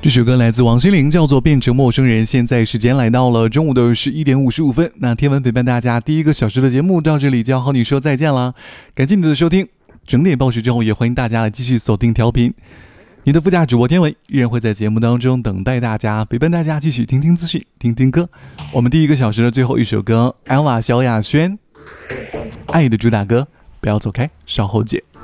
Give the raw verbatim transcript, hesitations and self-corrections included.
这首歌来自王心凌，叫做《变成陌生人》。现在时间来到了中午的十一点五十五分。那天文陪伴大家第一个小时的节目到这里就要和你说再见了，感谢你的收听。整点报时之后，也欢迎大家来继续锁定调频。你的副驾主播天文依然会在节目当中等待大家，陪伴大家继续听听资讯，听听歌。我们第一个小时的最后一首歌，Ella 萧亚轩《爱的主打歌》，不要走开，稍后见。